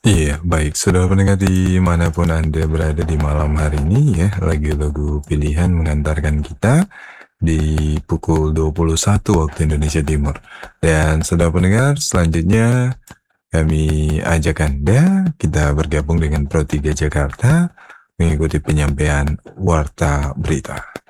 Iya, baik. Saudara pendengar dimanapun Anda berada di malam hari ini ya, lagu-lagu pilihan mengantarkan kita di pukul 21 waktu Indonesia Timur. Dan saudara pendengar, selanjutnya kami ajak Anda kita bergabung dengan Pro 3 Jakarta mengikuti penyampaian Warta Berita.